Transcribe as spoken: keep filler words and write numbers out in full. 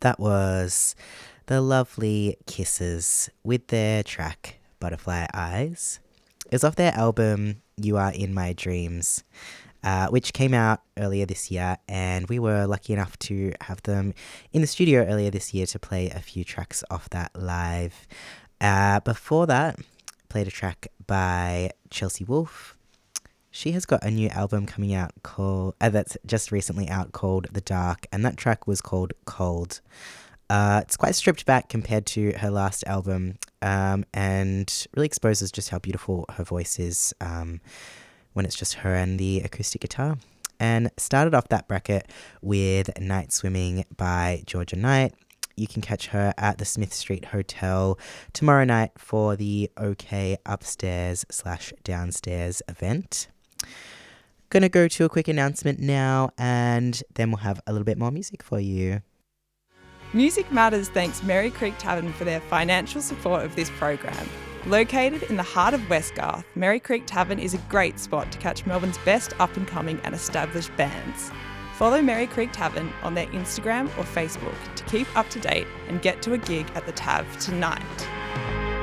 That was the lovely Kisses with their track Butterfly Eyes. It was off their album You Are In My Dreams, uh, which came out earlier this year, and we were lucky enough to have them in the studio earlier this year to play a few tracks off that live. Uh, before that, played a track by Chelsea Wolfe. She has got a new album coming out called uh, that's just recently out called The Dark, and that track was called Cold. Uh, it's quite stripped back compared to her last album, um, and really exposes just how beautiful her voice is um, when it's just her and the acoustic guitar. And started off that bracket with Night Swimming by Georgia Knight. You can catch her at the Smith Street Hotel tomorrow night for the OK Upstairs slash Downstairs event. Gonna go to a quick announcement now, and then we'll have a little bit more music for you. Music Matters thanks Merry Creek Tavern for their financial support of this program. Located in the heart of Westgarth, Merry Creek Tavern is a great spot to catch Melbourne's best up-and-coming and established bands. Follow Merry Creek Tavern on their Instagram or Facebook to keep up to date and get to a gig at the Tav tonight.